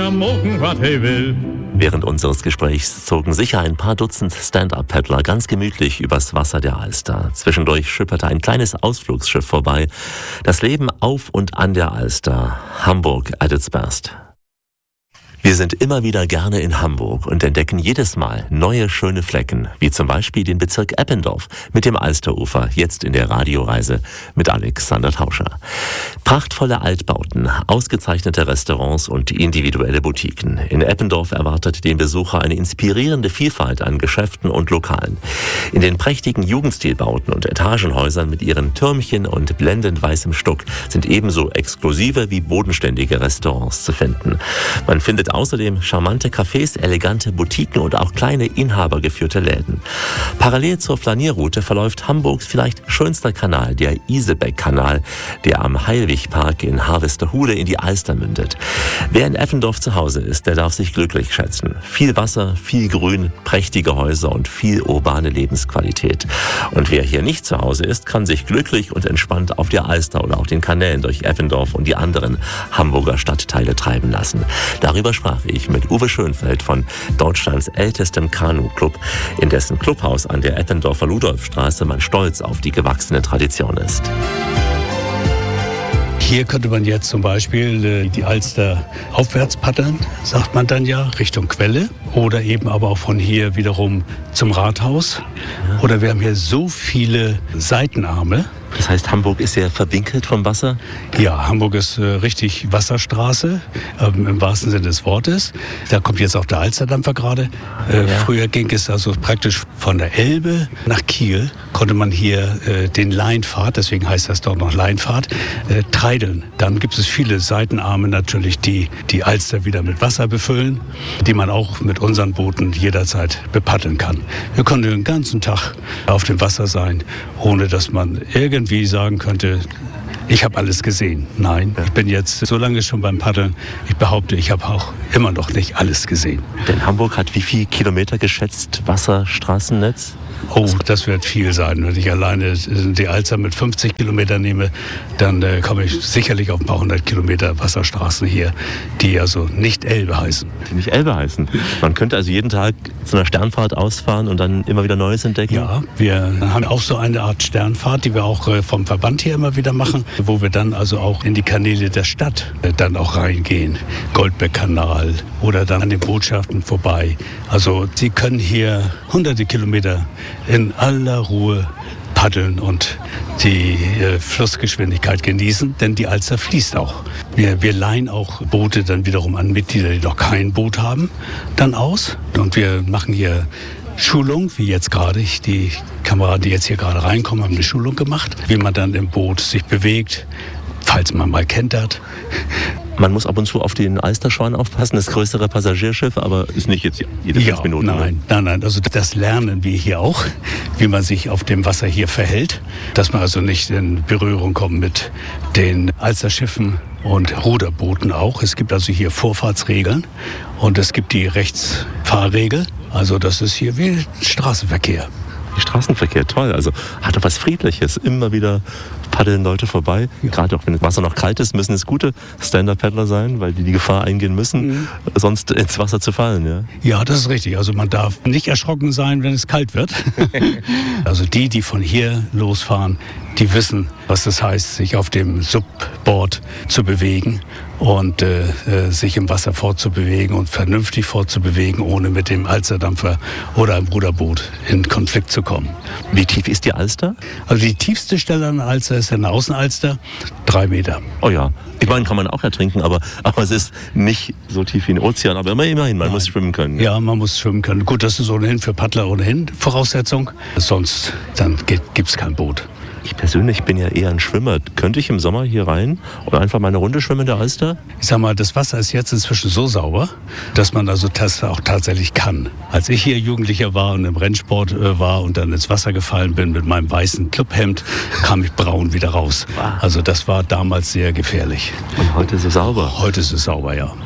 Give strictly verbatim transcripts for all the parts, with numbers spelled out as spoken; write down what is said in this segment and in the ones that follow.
jeder mogen, was er will. Während unseres Gesprächs zogen sicher ein paar Dutzend Stand-Up-Paddler ganz gemütlich übers Wasser der Alster. Zwischendurch schipperte ein kleines Ausflugsschiff vorbei. Das Leben auf und an der Alster. Hamburg at its best. Wir sind immer wieder gerne in Hamburg und entdecken jedes Mal neue schöne Flecken, wie zum Beispiel den Bezirk Eppendorf mit dem Alsterufer, jetzt in der Radioreise mit Alexander Tauscher. Prachtvolle Altbauten, ausgezeichnete Restaurants und individuelle Boutiquen. In Eppendorf erwartet den Besucher eine inspirierende Vielfalt an Geschäften und Lokalen. In den prächtigen Jugendstilbauten und Etagenhäusern mit ihren Türmchen und blendend weißem Stuck sind ebenso exklusive wie bodenständige Restaurants zu finden. Man findet außerdem charmante Cafés, elegante Boutiquen und auch kleine inhabergeführte Läden. Parallel zur Flanierroute verläuft Hamburgs vielleicht schönster Kanal, der Isebeck-Kanal, der am Heilwigpark in Harvesterhude in die Alster mündet. Wer in Eppendorf zu Hause ist, der darf sich glücklich schätzen. Viel Wasser, viel Grün, prächtige Häuser und viel urbane Lebensqualität. Und wer hier nicht zu Hause ist, kann sich glücklich und entspannt auf der Alster oder auch den Kanälen durch Eppendorf und die anderen Hamburger Stadtteile treiben lassen. Darüber sprach ich mit Uwe Schönfeld von Deutschlands ältestem Kanu-Club, in dessen Clubhaus an der Eppendorfer Ludolfstraße man stolz auf die gewachsene Tradition ist. Hier könnte man jetzt zum Beispiel die Alster aufwärts paddeln, sagt man dann ja, Richtung Quelle. Oder eben aber auch von hier wiederum zum Rathaus. Oder wir haben hier so viele Seitenarme. Das heißt, Hamburg ist sehr verwinkelt vom Wasser? Ja, Hamburg ist äh, richtig Wasserstraße, ähm, im wahrsten Sinne des Wortes. Da kommt jetzt auch der Alsterdampfer gerade. Äh, ja. Früher ging es also praktisch von der Elbe nach Kiel, konnte man hier äh, den Leinpfad, deswegen heißt das dort noch Leinpfad, äh, treideln. Dann gibt es viele Seitenarme natürlich, die die Alster wieder mit Wasser befüllen, die man auch mit unseren Booten jederzeit bepaddeln kann. Wir konnten den ganzen Tag auf dem Wasser sein, ohne dass man irgendwie sagen könnte, ich habe alles gesehen. Nein, ich bin jetzt so lange schon beim Paddeln. Ich behaupte, ich habe auch immer noch nicht alles gesehen. Denn Hamburg hat wie viel Kilometer geschätzt Wasserstraßennetz? Oh, das wird viel sein. Wenn ich alleine die Alster mit fünfzig Kilometern nehme, dann äh, komme ich sicherlich auf ein paar hundert Kilometer Wasserstraßen hier, die also nicht Elbe heißen. Die nicht Elbe heißen. Man könnte also jeden Tag zu einer Sternfahrt ausfahren und dann immer wieder Neues entdecken? Ja, wir haben auch so eine Art Sternfahrt, die wir auch äh, vom Verband hier immer wieder machen, wo wir dann also auch in die Kanäle der Stadt äh, dann auch reingehen. Goldbeck-Kanal oder dann an den Botschaften vorbei. Also Sie können hier hunderte Kilometer in aller Ruhe paddeln und die äh, Flussgeschwindigkeit genießen, denn die Alster fließt auch. Wir, wir leihen auch Boote dann wiederum an Mitglieder, die noch kein Boot haben, dann aus. Und wir machen hier Schulung, wie jetzt gerade. Die Kameraden, die jetzt hier gerade reinkommen, haben eine Schulung gemacht, wie man dann im Boot sich bewegt, falls man mal kentert. Man muss ab und zu auf den Alsterschwan aufpassen, das größere Passagierschiff, aber ist nicht jetzt jede fünf ja, Minuten. Nein, nein, nein. Also das lernen wir hier auch, wie man sich auf dem Wasser hier verhält. Dass man also nicht in Berührung kommt mit den Alsterschiffen und Ruderbooten auch. Es gibt also hier Vorfahrtsregeln und es gibt die Rechtsfahrregel. Also das ist hier wie Straßenverkehr. Straßenverkehr, toll. Also hat doch was Friedliches. Immer wieder paddeln Leute vorbei. Ja. Gerade auch wenn das Wasser noch kalt ist, müssen es gute Stand-Up-Paddler sein, weil die die Gefahr eingehen müssen, mhm. sonst ins Wasser zu fallen. Ja? Ja, das ist richtig. Also man darf nicht erschrocken sein, wenn es kalt wird. Also die, die von hier losfahren, die wissen, was das heißt, sich auf dem Subboard zu bewegen und äh, sich im Wasser fortzubewegen und vernünftig fortzubewegen, ohne mit dem Alsterdampfer oder einem Ruderboot in Konflikt zu kommen. Wie tief ist die Alster? Also die tiefste Stelle an der Alster ist in der Außenalster, drei Meter. Oh ja, ich meine, kann man auch ertrinken, aber, aber es ist nicht so tief wie ein Ozean. Aber immerhin, man Nein. muss schwimmen können. Ja, man muss schwimmen können. Gut, das ist ohnehin für Paddler ohnehin Voraussetzung. Sonst dann gibt es kein Boot. Ich persönlich bin ja eher ein Schwimmer. Könnte ich im Sommer hier rein oder einfach mal eine Runde schwimmen in der Alster? Ich sag mal, das Wasser ist jetzt inzwischen so sauber, dass man also das auch tatsächlich kann. Als ich hier Jugendlicher war und im Rennsport äh, war und dann ins Wasser gefallen bin mit meinem weißen Clubhemd, kam ich braun wieder raus. Also das war damals sehr gefährlich. Und heute ist es sauber? Heute ist es sauber, ja.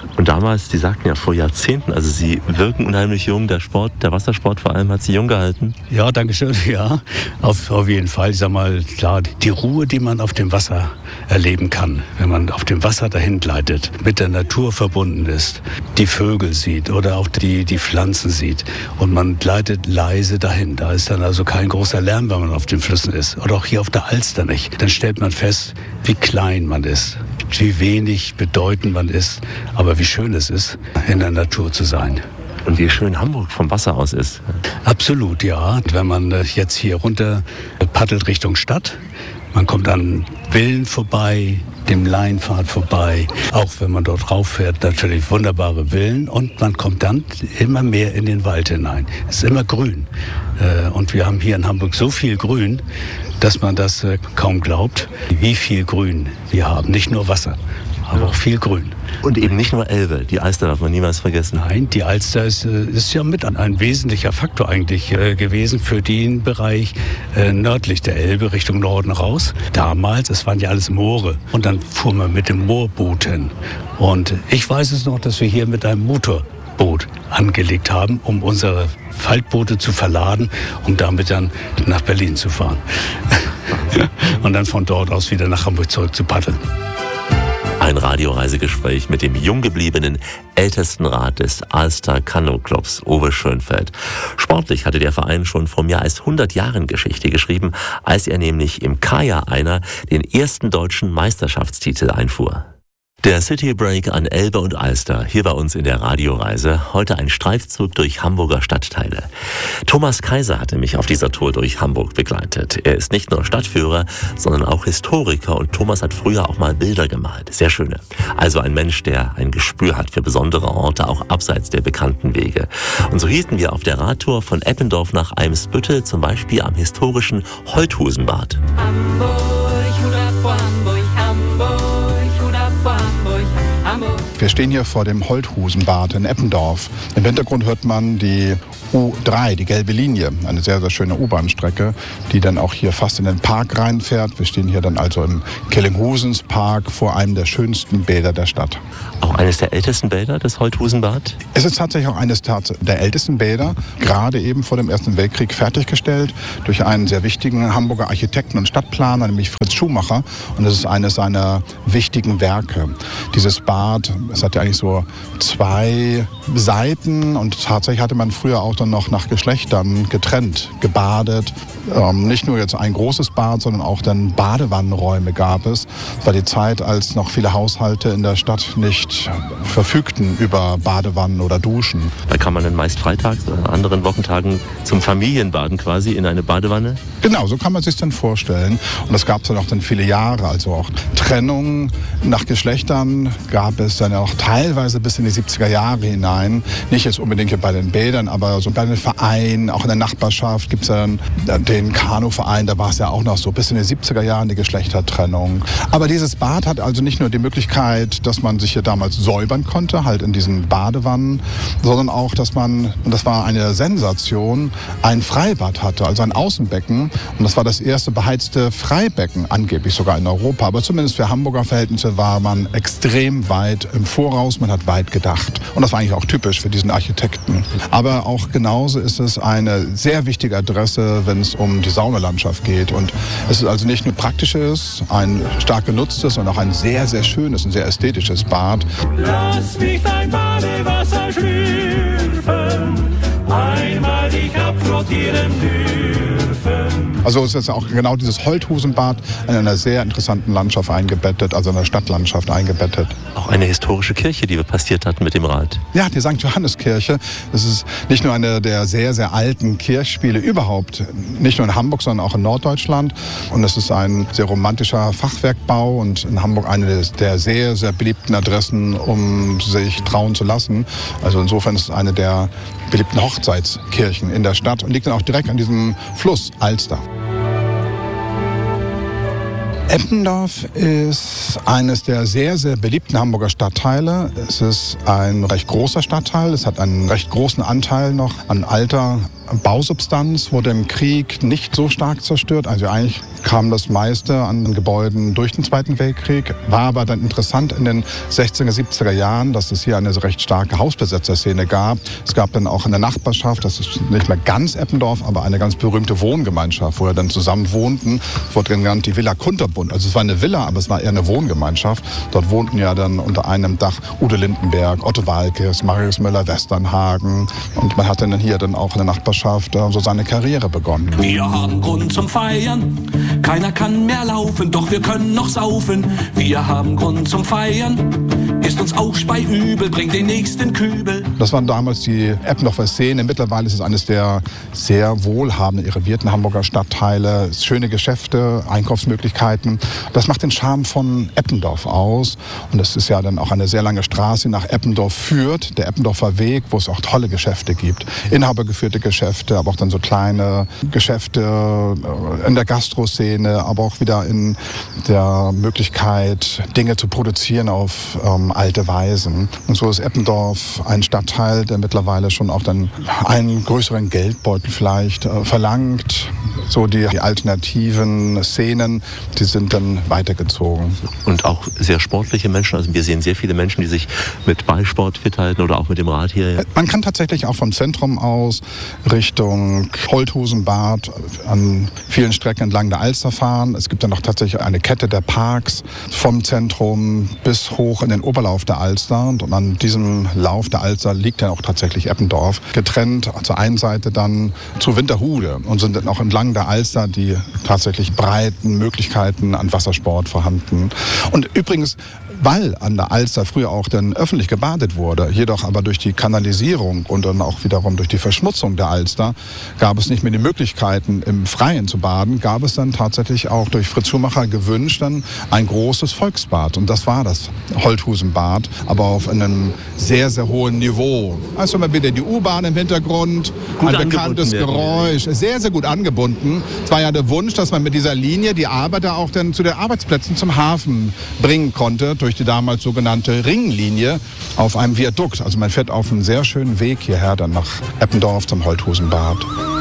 Und damals, die sagten ja vor Jahrzehnten, also Sie wirken unheimlich jung, der Sport, der Wassersport vor allem hat Sie jung gehalten. Ja, danke schön, ja, auf, auf jeden Fall. Ich sag mal, klar, die Ruhe, die man auf dem Wasser erleben kann, wenn man auf dem Wasser dahin gleitet, mit der Natur verbunden ist, die Vögel sieht oder auch die, die Pflanzen sieht und man gleitet leise dahin. Da ist dann also kein großer Lärm, wenn man auf den Flüssen ist oder auch hier auf der Alster nicht. Dann stellt man fest, wie klein man ist, wie wenig bedeutend man ist, aber wie schön es ist, in der Natur zu sein. Und wie schön Hamburg vom Wasser aus ist. Absolut, ja. Wenn man jetzt hier runter paddelt Richtung Stadt, man kommt an Villen vorbei, dem Leinpfad vorbei. Auch wenn man dort rauffährt, natürlich wunderbare Villen. Und man kommt dann immer mehr in den Wald hinein. Es ist immer grün. Und wir haben hier in Hamburg so viel Grün, dass man das kaum glaubt, wie viel Grün wir haben. Nicht nur Wasser, aber auch viel Grün. Und eben nicht nur Elbe, die Alster darf man niemals vergessen. Nein, die Alster ist, ist ja mit ein wesentlicher Faktor eigentlich äh, gewesen für den Bereich äh, nördlich der Elbe, Richtung Norden raus. Damals, es waren ja alles Moore und dann fuhr man mit dem Moorboot hin. Und ich weiß es noch, dass wir hier mit einem Motorboot angelegt haben, um unsere Faltboote zu verladen, um damit dann nach Berlin zu fahren. Und dann von dort aus wieder nach Hamburg zurück zu paddeln. Ein Radioreisegespräch mit dem jung gebliebenen Ältestenrat des Alster Kanu-Clubs, Uwe Schönfeld. Sportlich hatte der Verein schon vor mehr als hundert Jahren Geschichte geschrieben, als er nämlich im Kajak-Einer den ersten deutschen Meisterschaftstitel einfuhr. Der City Break an Elbe und Alster, hier bei uns in der Radioreise. Heute ein Streifzug durch Hamburger Stadtteile. Thomas Kaiser hatte mich auf dieser Tour durch Hamburg begleitet. Er ist nicht nur Stadtführer, sondern auch Historiker und Thomas hat früher auch mal Bilder gemalt. Sehr schöne. Also ein Mensch, der ein Gespür hat für besondere Orte, auch abseits der bekannten Wege. Und so hielten wir auf der Radtour von Eppendorf nach Eimsbüttel, zum Beispiel am historischen Holthusenbad. Hamburg, Hurra vor Hamburg, Hamburg, Hurra vor Hamburg, Hamburg. Wir stehen hier vor dem Holthusenbad in Eppendorf. Im Hintergrund hört man die U drei, die gelbe Linie, eine sehr, sehr schöne U-Bahn-Strecke, die dann auch hier fast in den Park reinfährt. Wir stehen hier dann also im Kellinghusens Park vor einem der schönsten Bäder der Stadt. Auch eines der ältesten Bäder, das Holthusenbad? Es ist tatsächlich auch eines der ältesten Bäder, gerade eben vor dem Ersten Weltkrieg fertiggestellt durch einen sehr wichtigen Hamburger Architekten und Stadtplaner, nämlich Fritz Schumacher. Und es ist eines seiner wichtigen Werke. Dieses Bad, es hat ja eigentlich so zwei Seiten und tatsächlich hatte man früher auch dann noch nach Geschlechtern getrennt, gebadet. Ähm, nicht nur jetzt ein großes Bad, sondern auch dann Badewannenräume gab es. Es war die Zeit, als noch viele Haushalte in der Stadt nicht verfügten über Badewannen oder Duschen. Da kann man dann meist freitags oder anderen Wochentagen zum Familienbaden quasi in eine Badewanne? Genau, so kann man sich dann vorstellen. Und das gab es dann auch dann viele Jahre. Also auch Trennung nach Geschlechtern gab es dann auch teilweise bis in die siebziger Jahre hinein. Nicht jetzt unbedingt hier bei den Bädern, aber so bei den Vereinen, auch in der Nachbarschaft gibt es dann den Kanuverein. Da war es ja auch noch so bis in die siebziger Jahren die Geschlechtertrennung. Aber dieses Bad hat also nicht nur die Möglichkeit, dass man sich hier damals säubern konnte, halt in diesen Badewannen, sondern auch, dass man, und das war eine Sensation, ein Freibad hatte, also ein Außenbecken. Und das war das erste beheizte Freibecken, angeblich sogar in Europa. Aber zumindest für Hamburger Verhältnisse war man extrem weit im Voraus, man hat weit gedacht. Und das war eigentlich auch typisch für diesen Architekten. Aber auch genauso ist es eine sehr wichtige Adresse, wenn es um die Saunalandschaft geht. Und es ist also nicht nur praktisches, ein stark genutztes, sondern auch ein sehr, sehr schönes und sehr ästhetisches Bad. Lass mich dein Badewasser schlürfen, einmal dich abfrottieren dürfen. Also es ist auch genau dieses Holthusenbad in einer sehr interessanten Landschaft eingebettet, also in einer Stadtlandschaft eingebettet. Auch eine historische Kirche, die wir passiert hatten mit dem Rad. Ja, die Sankt Johanneskirche. Das ist nicht nur eine der sehr, sehr alten Kirchspiele überhaupt, nicht nur in Hamburg, sondern auch in Norddeutschland. Und es ist ein sehr romantischer Fachwerkbau und in Hamburg eine der sehr, sehr beliebten Adressen, um sich trauen zu lassen. Also insofern ist es eine der beliebten Hochzeitskirchen in der Stadt und liegt dann auch direkt an diesem Fluss Alster. Eppendorf ist eines der sehr, sehr beliebten Hamburger Stadtteile. Es ist ein recht großer Stadtteil. Es hat einen recht großen Anteil noch an alter Bausubstanz, wurde im Krieg nicht so stark zerstört. Also eigentlich kam das meiste an Gebäuden durch den Zweiten Weltkrieg. War aber dann interessant in den sechziger, siebziger Jahren, dass es hier eine recht starke Hausbesetzerszene gab. Es gab dann auch in der Nachbarschaft, das ist nicht mehr ganz Eppendorf, aber eine ganz berühmte Wohngemeinschaft, wo wir dann zusammen wohnten. Es wurde genannt die Villa Kunterbund. Also es war eine Villa, aber es war eher eine Wohngemeinschaft. Dort wohnten ja dann unter einem Dach Udo Lindenberg, Otto Waalkes, Marius Müller-Westernhagen. Und man hat dann hier dann auch in der Nachbarschaft äh, so seine Karriere begonnen. Wir haben Grund zum Feiern, keiner kann mehr laufen, doch wir können noch saufen. Wir haben Grund zum Feiern, ist uns auch speiübel, bringt den nächsten Kübel. Das waren damals die Eppendorfer Szene. Mittlerweile ist es eines der sehr wohlhabenden, irrivierten Hamburger Stadtteile. Schöne Geschäfte, Einkaufsmöglichkeiten. Das macht den Charme von Eppendorf aus. Und es ist ja dann auch eine sehr lange Straße, die nach Eppendorf führt, der Eppendorfer Weg, wo es auch tolle Geschäfte gibt. Inhabergeführte Geschäfte, aber auch dann so kleine Geschäfte in der Gastroszene, aber auch wieder in der Möglichkeit, Dinge zu produzieren auf ähm, alte Weisen. Und so ist Eppendorf ein Stadtteil, der mittlerweile schon auch dann einen größeren Geldbeutel vielleicht äh, verlangt. So die, die alternativen Szenen, die sind dann weitergezogen. Und auch sehr sportliche Menschen. Also wir sehen sehr viele Menschen, die sich mit Ballsport fit halten oder auch mit dem Rad hier. Man kann tatsächlich auch vom Zentrum aus Richtung Holthusenbad an vielen Strecken entlang der Alster fahren. Es gibt dann noch tatsächlich eine Kette der Parks vom Zentrum bis hoch in den Oberlauf der Alster. Und an diesem Lauf der Alster liegt dann auch tatsächlich Eppendorf. Getrennt zur einen Seite dann zu Winterhude und sind dann auch entlang der Alster die tatsächlich breiten Möglichkeiten an Wassersport vorhanden. Und übrigens, weil an der Alster früher auch dann öffentlich gebadet wurde, jedoch aber durch die Kanalisierung und dann auch wiederum durch die Verschmutzung der Alster gab es nicht mehr die Möglichkeiten, im Freien zu baden, gab es dann tatsächlich auch durch Fritz Schumacher gewünscht dann ein großes Volksbad. Und das war das Holthusenbad, aber auf einem sehr, sehr hohen Niveau. Also immer wieder die U-Bahn im Hintergrund, gut ein bekanntes Geräusch, sehr, sehr gut angebunden. Es war ja der Wunsch, dass man mit dieser Linie die Arbeiter auch dann zu den Arbeitsplätzen zum Hafen bringen konnte, durch die damals sogenannte Ringlinie auf einem Viadukt. Also man fährt auf einem sehr schönen Weg hierher dann nach Eppendorf zum Holthusenbad.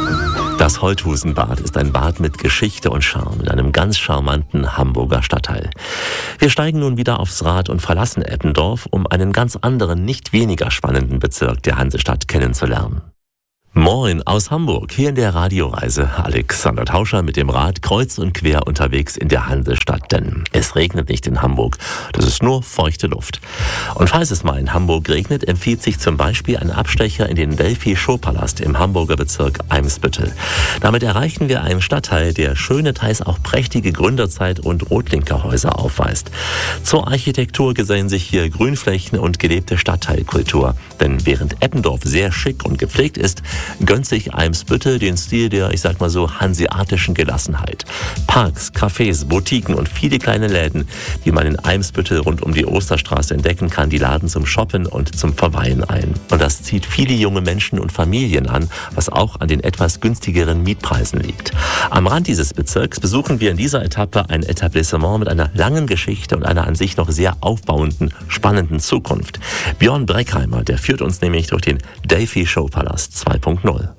Das Holthusenbad ist ein Bad mit Geschichte und Charme in einem ganz charmanten Hamburger Stadtteil. Wir steigen nun wieder aufs Rad und verlassen Eppendorf, um einen ganz anderen, nicht weniger spannenden Bezirk der Hansestadt kennenzulernen. Moin aus Hamburg, hier in der Radioreise. Alexander Tauscher mit dem Rad kreuz und quer unterwegs in der Hansestadt, denn es regnet nicht in Hamburg, das ist nur feuchte Luft. Und falls es mal in Hamburg regnet, empfiehlt sich zum Beispiel ein Abstecher in den Delphi-Showpalast im Hamburger Bezirk Eimsbüttel. Damit erreichen wir einen Stadtteil, der schöne, teils auch prächtige Gründerzeit- und Rotlinkerhäuser aufweist. Zur Architektur gesellen sich hier Grünflächen und gelebte Stadtteilkultur. Denn während Eppendorf sehr schick und gepflegt ist, gönnt sich Eimsbüttel den Stil der, ich sag mal so, hanseatischen Gelassenheit. Parks, Cafés, Boutiquen und viele kleine Läden, die man in Eimsbüttel rund um die Osterstraße entdecken kann, die laden zum Shoppen und zum Verweilen ein. Und das zieht viele junge Menschen und Familien an, was auch an den etwas günstigeren Mietpreisen liegt. Am Rand dieses Bezirks besuchen wir in dieser Etappe ein Etablissement mit einer langen Geschichte und einer an sich noch sehr aufbauenden, spannenden Zukunft. Björn Breckheimer, der führt uns nämlich durch den Delphi-Showpalast zwei Punkt null.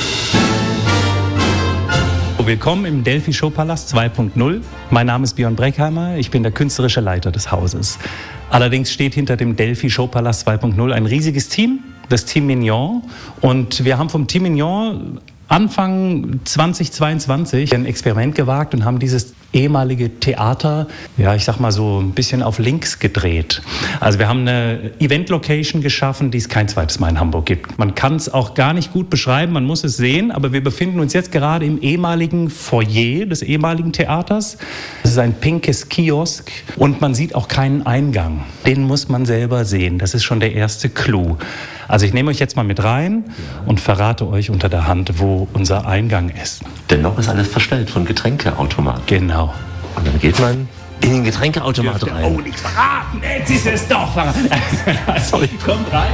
Willkommen im Delphi-Showpalast zwei Punkt null. Mein Name ist Björn Breckheimer, ich bin der künstlerische Leiter des Hauses. Allerdings steht hinter dem Delphi-Showpalast zwei Punkt null ein riesiges Team, das Team Mignon. Und wir haben vom Team Mignon Anfang zweitausendzweiundzwanzig ein Experiment gewagt und haben dieses ehemalige Theater, ja, ich sag mal so ein bisschen auf links gedreht. Also wir haben eine Event-Location geschaffen, die es kein zweites Mal in Hamburg gibt. Man kann es auch gar nicht gut beschreiben, man muss es sehen, aber wir befinden uns jetzt gerade im ehemaligen Foyer des ehemaligen Theaters. Es ist ein pinkes Kiosk und man sieht auch keinen Eingang. Den muss man selber sehen, das ist schon der erste Clou. Also ich nehme euch jetzt mal mit rein und verrate euch unter der Hand, wo unser Eingang ist. Denn noch ist alles verstellt von Getränkeautomaten. Genau. Und dann geht man in den Getränkeautomat rein. Oh, nichts verraten, jetzt ist es doch verraten. Sorry, kommt rein.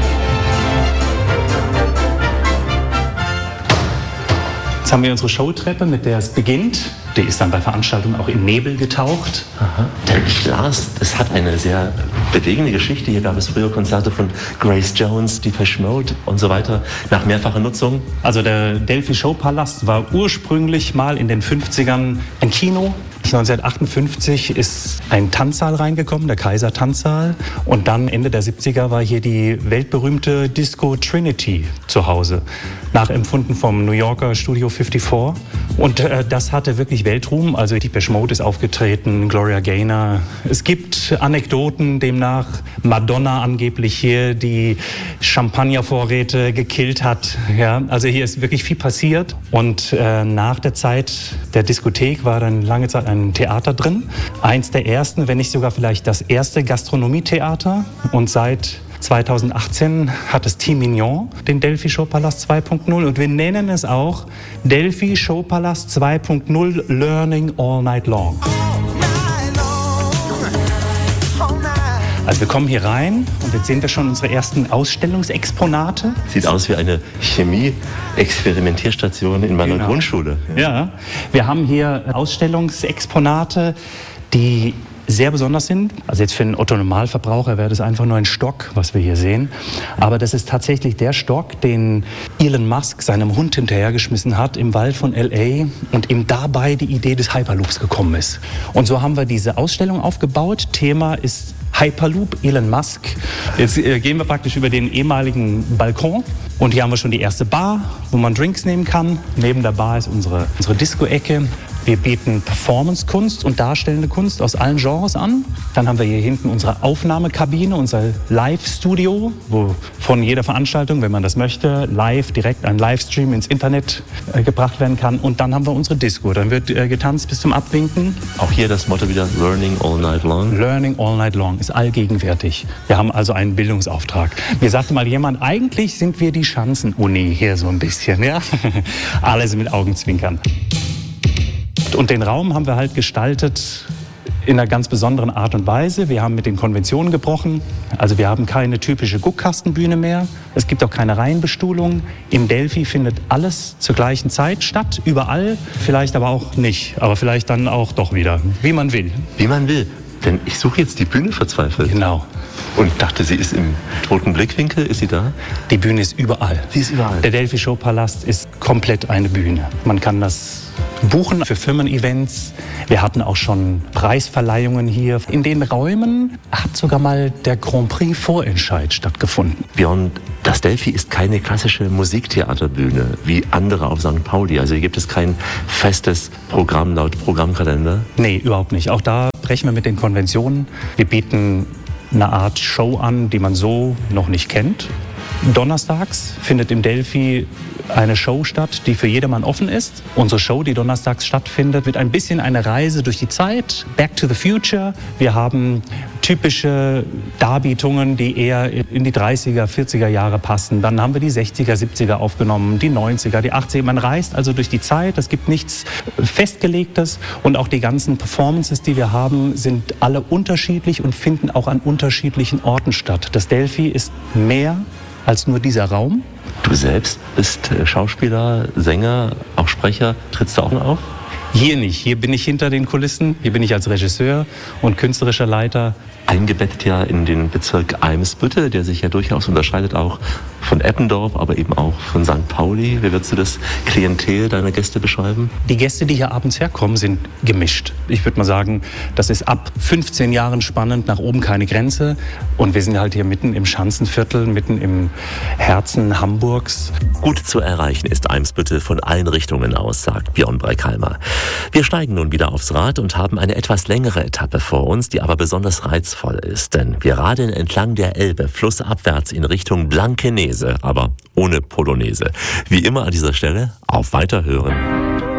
Jetzt haben wir unsere Showtreppe, mit der es beginnt. Die ist dann bei Veranstaltungen auch in Nebel getaucht. Aha. Denn ich las, es hat eine sehr bewegende Geschichte. Hier gab es früher Konzerte von Grace Jones, Depeche Mode und so weiter, nach mehrfacher Nutzung. Also der Delphi Showpalast war ursprünglich mal in den fünfzigern ein Kino. neunzehnhundertachtundfünfzig ist ein Tanzsaal reingekommen, der Kaiser Tanzsaal. Und dann Ende der siebziger war hier die weltberühmte Disco Trinity zu Hause, nachempfunden vom New Yorker Studio fünfundfünfzig. Und äh, das hatte wirklich Weltruhm. Also Depeche Mode ist aufgetreten, Gloria Gaynor. Es gibt Anekdoten, demnach Madonna angeblich hier die Champagnervorräte gekillt hat. Ja, also hier ist wirklich viel passiert. Und äh, nach der Zeit der Diskothek war dann lange Zeit ein Theater drin. Eins der ersten, wenn nicht sogar vielleicht das erste Gastronomietheater. Und seit zweitausendachtzehn hat das Team Mignon den Delphi Showpalast zwei Punkt null und wir nennen es auch Delphi Showpalast zwei Punkt null Learning All Night Long. Also wir kommen hier rein und jetzt sehen wir schon unsere ersten Ausstellungsexponate. Sieht aus wie eine Chemie-Experimentierstation in meiner Genau. Grundschule. Ja, wir haben hier Ausstellungsexponate, die sehr besonders sind. Also jetzt für einen Otto-Normalverbraucher wäre das einfach nur ein Stock, was wir hier sehen. Aber das ist tatsächlich der Stock, den Elon Musk seinem Hund hinterhergeschmissen hat im Wald von L A und ihm dabei die Idee des Hyperloops gekommen ist. Und so haben wir diese Ausstellung aufgebaut. Thema ist Hyperloop, Elon Musk. Jetzt äh, gehen wir praktisch über den ehemaligen Balkon. Und hier haben wir schon die erste Bar, wo man Drinks nehmen kann. Neben der Bar ist unsere, unsere Disco-Ecke. Wir bieten Performance-Kunst und darstellende Kunst aus allen Genres an. Dann haben wir hier hinten unsere Aufnahmekabine, unser Live-Studio, wo von jeder Veranstaltung, wenn man das möchte, live direkt ein Livestream ins Internet äh, gebracht werden kann. Und dann haben wir unsere Disco. Dann wird äh, getanzt bis zum Abwinken. Auch hier das Motto wieder Learning All Night Long. Learning All Night Long ist allgegenwärtig. Wir haben also einen Bildungsauftrag. Mir sagte mal jemand, eigentlich sind wir die Schanzen-Uni hier so ein bisschen. Ja? Alles mit Augenzwinkern. Und den Raum haben wir halt gestaltet in einer ganz besonderen Art und Weise. Wir haben mit den Konventionen gebrochen. Also wir haben keine typische Guckkastenbühne mehr. Es gibt auch keine Reihenbestuhlung. Im Delphi findet alles zur gleichen Zeit statt, überall. Vielleicht aber auch nicht, aber vielleicht dann auch doch wieder, wie man will. Wie man will. Denn ich suche jetzt die Bühne verzweifelt. Genau. Und dachte, sie ist im toten Blickwinkel. Ist sie da? Die Bühne ist überall. Sie ist überall. Der Delphi Showpalast ist komplett eine Bühne. Man kann das buchen für Firmen-Events. Wir hatten auch schon Preisverleihungen hier. In den Räumen hat sogar mal der Grand Prix Vorentscheid stattgefunden. Björn, das Delphi ist keine klassische Musiktheaterbühne wie andere auf Sankt Pauli. Also hier gibt es kein festes Programm laut Programmkalender. Nee, überhaupt nicht. Auch da brechen wir mit den Konventionen. Wir bieten eine Art Show an, die man so noch nicht kennt. Donnerstags findet im Delphi eine Show statt, die für jedermann offen ist. Unsere Show, die donnerstags stattfindet, wird ein bisschen eine Reise durch die Zeit, Back to the Future. Wir haben typische Darbietungen, die eher in die dreißiger, vierziger Jahre passen. Dann haben wir die sechziger, siebziger aufgenommen, die neunziger, die achtziger. Man reist also durch die Zeit, es gibt nichts Festgelegtes und auch die ganzen Performances, die wir haben, sind alle unterschiedlich und finden auch an unterschiedlichen Orten statt. Das Delphi ist mehr als nur dieser Raum. Du selbst bist Schauspieler, Sänger, auch Sprecher. Trittst du auch noch auf? Hier nicht. Hier bin ich hinter den Kulissen. Hier bin ich als Regisseur und künstlerischer Leiter. Eingebettet ja in den Bezirk Eimsbüttel, der sich ja durchaus unterscheidet auch von Eppendorf, aber eben auch von Sankt Pauli. Wie würdest du das Klientel deiner Gäste beschreiben? Die Gäste, die hier abends herkommen, sind gemischt. Ich würde mal sagen, das ist ab fünfzehn Jahren spannend, nach oben keine Grenze. Und wir sind halt hier mitten im Schanzenviertel, mitten im Herzen Hamburgs. Gut zu erreichen ist Eimsbüttel von allen Richtungen aus, sagt Björn Breckheimer. Wir steigen nun wieder aufs Rad und haben eine etwas längere Etappe vor uns, die aber besonders reizvoll ist. Denn wir radeln entlang der Elbe flussabwärts in Richtung Blankenese, aber ohne Polonaise. Wie immer an dieser Stelle, auf Weiterhören.